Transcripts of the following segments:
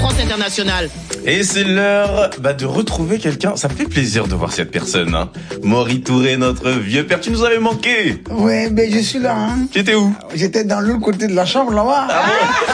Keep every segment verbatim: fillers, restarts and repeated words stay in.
France Internationale. Et c'est l'heure bah, de retrouver quelqu'un. Ça me fait plaisir de voir cette personne. Hein. Maury Touré, notre vieux père. Tu nous avais manqué. Ouais, ben je suis là. Hein. Tu étais où? J'étais dans l'autre côté de la chambre là-bas. Ah bon?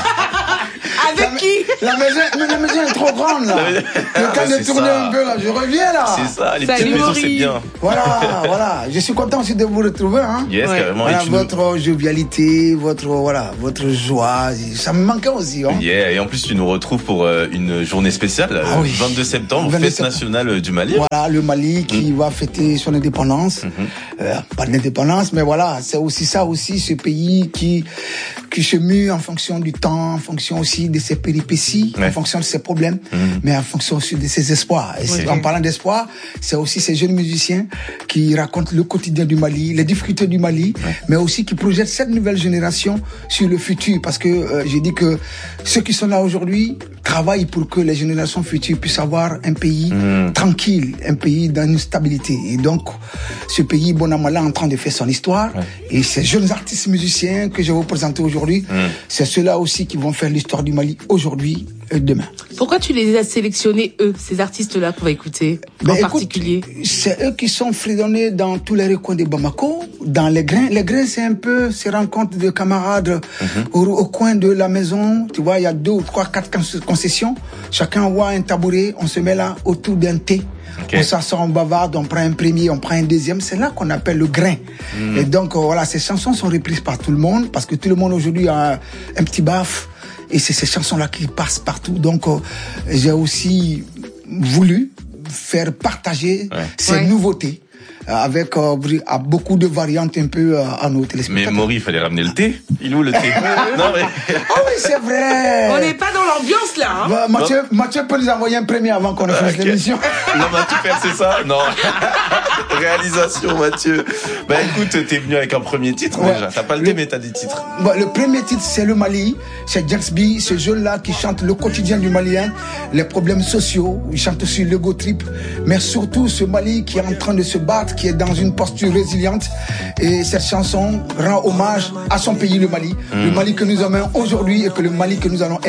Avec la, qui? La maison, la maison est trop grande là. Le temps de tourner ça. Un peu là, je reviens là. C'est ça, les Salut petites maisons Maury. c'est bien. Voilà, voilà. Je suis content aussi de vous retrouver. Hein. Yes, ouais. Carrément. Voilà, et tu votre nous... jovialité, votre voilà, votre joie, ça me manquait aussi. Hein. Yeah, et en plus tu nous retrouves pour euh, une journée spéciale, ah, oui. vingt-deux septembre, fête septembre. nationale du Mali. Voilà, le Mali qui mmh. va fêter son indépendance. Mmh. Euh, pas d'indépendance, mais voilà, c'est aussi ça aussi, ce pays qui qui se mue en fonction du temps, en fonction aussi de ses péripéties, ouais. en fonction de ses problèmes, mmh. mais en fonction aussi de ses espoirs. Et okay. en parlant d'espoir, c'est aussi ces jeunes musiciens qui racontent le quotidien du Mali, les difficultés du Mali, ouais. mais aussi qui projettent cette nouvelle génération sur le futur. Parce que euh, j'ai dit que ceux qui sont là aujourd'hui travaillent pour que les générations futures puissent avoir un pays mmh. tranquille, un pays dans une stabilité. Et donc, ce pays, bon an mal an, en train de faire son histoire. Ouais. Et ces jeunes artistes musiciens que je vais vous présenter aujourd'hui, mmh. c'est ceux-là aussi qui vont faire l'histoire du Mali aujourd'hui et demain. Pourquoi tu les as sélectionnés, eux, ces artistes-là qu'on va écouter, ben en écoute, particulier? C'est eux qui sont fredonnés dans tous les recoins de Bamako, dans les grains. Les grains, c'est un peu ces rencontres de camarades mmh. au, au coin de la maison. Tu vois, il y a deux ou trois, quatre concessions. Chacun voit un tabouret, on se met là autour d'un thé. Okay. On s'assoit, on bavarde, on prend un premier, on prend un deuxième. C'est là qu'on appelle le grain. Mmh. Et donc, euh, voilà, ces chansons sont reprises par tout le monde parce que tout le monde aujourd'hui a un petit baf. Et c'est ces chansons-là qui passent partout. Donc, euh, j'ai aussi voulu faire partager ouais. ces ouais. nouveautés avec euh, à beaucoup de variantes un peu euh, à nos téléspectateurs. Mais Maury, il fallait ramener le thé. Il est où le thé? Non mais. Oh oui, c'est vrai. On n'est pas dans l'ambiance là. Hein bah, Mathieu, Mathieu peut nous envoyer un premier avant qu'on fasse okay. l'émission. Non, bah tout faire, c'est ça. Non. Réalisation, Mathieu. Bah écoute, t'es venu avec un premier titre ouais. déjà. T'as pas le thé, mais t'as des titres. Bah, le premier titre, c'est le Mali. C'est Jaxby, ce jeune-là qui chante le quotidien du Malien, les problèmes sociaux. Il chante aussi l'ego trip, mais surtout ce Mali qui est en train de se battre, qui est dans une posture résiliente. Et cette chanson rend hommage à son pays, le Mali. Mmh. Le Mali que nous aimons aujourd'hui et que le Mali que nous allons